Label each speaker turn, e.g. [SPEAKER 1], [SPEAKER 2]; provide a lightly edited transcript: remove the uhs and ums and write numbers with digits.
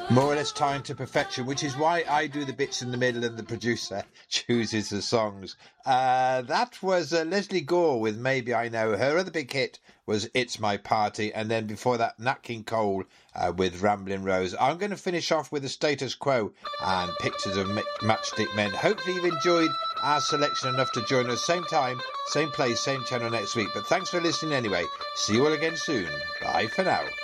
[SPEAKER 1] More or less timed to perfection, which is why I do the bits in the middle and the producer chooses the songs. That was Leslie Gore with Maybe I Know. Her other big hit was It's My Party, and then before that, Nat King Cole with Ramblin' Rose. I'm going to finish off with the Status Quo and Pictures of Matchstick Men. Hopefully you've enjoyed our selection enough to join us same time, same place, same channel next week. But thanks for listening anyway. See you all again soon. Bye for now.